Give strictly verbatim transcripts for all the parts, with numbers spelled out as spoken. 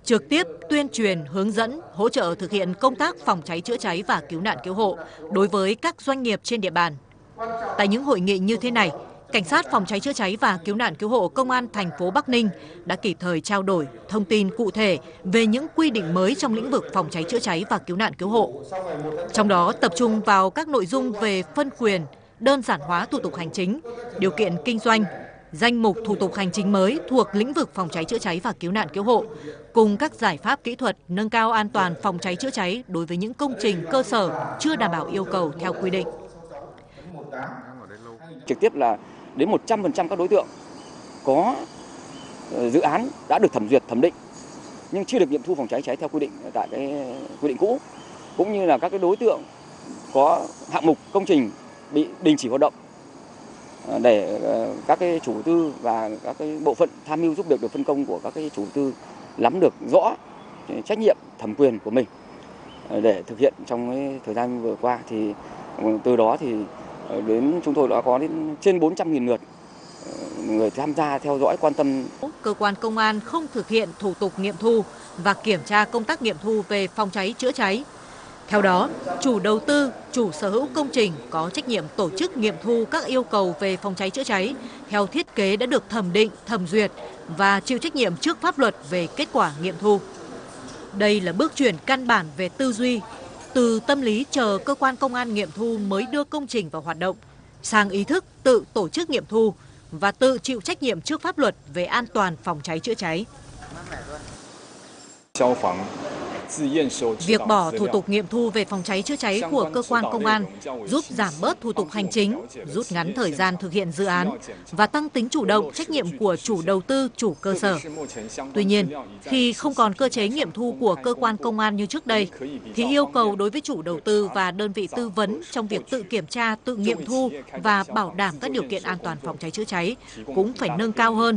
trực tiếp tuyên truyền, hướng dẫn, hỗ trợ thực hiện công tác phòng cháy chữa cháy và cứu nạn cứu hộ đối với các doanh nghiệp trên địa bàn. Tại những hội nghị như thế này, Cảnh sát phòng cháy chữa cháy và cứu nạn cứu hộ Công an thành phố Bắc Ninh đã kịp thời trao đổi thông tin cụ thể về những quy định mới trong lĩnh vực phòng cháy chữa cháy và cứu nạn cứu hộ. Trong đó tập trung vào các nội dung về phân quyền, đơn giản hóa thủ tục hành chính, điều kiện kinh doanh, danh mục thủ tục hành chính mới thuộc lĩnh vực phòng cháy chữa cháy và cứu nạn cứu hộ, cùng các giải pháp kỹ thuật nâng cao an toàn phòng cháy chữa cháy đối với những công trình cơ sở chưa đảm bảo yêu cầu theo quy định. Trực tiếp là đến một trăm phần trăm các đối tượng có dự án đã được thẩm duyệt, thẩm định nhưng chưa được nghiệm thu phòng cháy cháy theo quy định tại cái quy định cũ, cũng như là các cái đối tượng có hạng mục công trình bị đình chỉ hoạt động để các cái chủ đầu tư và các cái bộ phận tham mưu giúp việc được phân công của các cái chủ đầu tư nắm được rõ trách nhiệm, thẩm quyền của mình để thực hiện trong cái thời gian vừa qua. Thì từ đó thì đến chúng tôi đã có đến trên bốn trăm nghìn lượt người tham gia theo dõi, quan tâm. Cơ quan công an không thực hiện thủ tục nghiệm thu và kiểm tra công tác nghiệm thu về phòng cháy chữa cháy. Theo đó, chủ đầu tư, chủ sở hữu công trình có trách nhiệm tổ chức nghiệm thu các yêu cầu về phòng cháy chữa cháy theo thiết kế đã được thẩm định, thẩm duyệt và chịu trách nhiệm trước pháp luật về kết quả nghiệm thu. Đây là bước chuyển căn bản về tư duy, từ tâm lý chờ cơ quan công an nghiệm thu mới đưa công trình vào hoạt động, sang ý thức tự tổ chức nghiệm thu và tự chịu trách nhiệm trước pháp luật về an toàn phòng cháy chữa cháy. Việc bỏ thủ tục nghiệm thu về phòng cháy chữa cháy của cơ quan công an giúp giảm bớt thủ tục hành chính, rút ngắn thời gian thực hiện dự án và tăng tính chủ động, trách nhiệm của chủ đầu tư, chủ cơ sở. Tuy nhiên, khi không còn cơ chế nghiệm thu của cơ quan công an như trước đây, thì yêu cầu đối với chủ đầu tư và đơn vị tư vấn trong việc tự kiểm tra, tự nghiệm thu và bảo đảm các điều kiện an toàn phòng cháy chữa cháy cũng phải nâng cao hơn.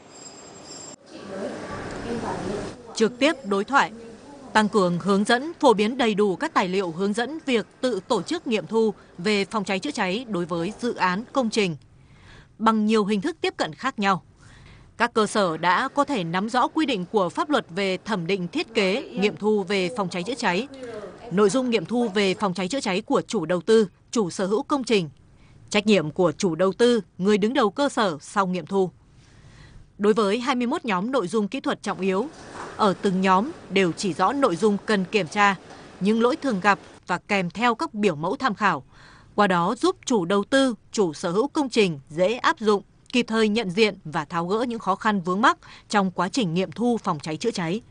Trực tiếp đối thoại, tăng cường hướng dẫn, phổ biến đầy đủ các tài liệu hướng dẫn việc tự tổ chức nghiệm thu về phòng cháy chữa cháy đối với dự án công trình. Bằng nhiều hình thức tiếp cận khác nhau, các cơ sở đã có thể nắm rõ quy định của pháp luật về thẩm định thiết kế, nghiệm thu về phòng cháy chữa cháy, nội dung nghiệm thu về phòng cháy chữa cháy của chủ đầu tư, chủ sở hữu công trình, trách nhiệm của chủ đầu tư, người đứng đầu cơ sở sau nghiệm thu. Đối với hai mươi mốt nhóm nội dung kỹ thuật trọng yếu, ở từng nhóm đều chỉ rõ nội dung cần kiểm tra, những lỗi thường gặp và kèm theo các biểu mẫu tham khảo. Qua đó giúp chủ đầu tư, chủ sở hữu công trình dễ áp dụng, kịp thời nhận diện và tháo gỡ những khó khăn vướng mắc trong quá trình nghiệm thu phòng cháy chữa cháy.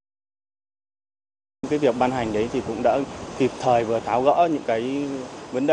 Cái việc ban hành đấy thì cũng đã kịp thời vừa tháo gỡ những cái vấn đề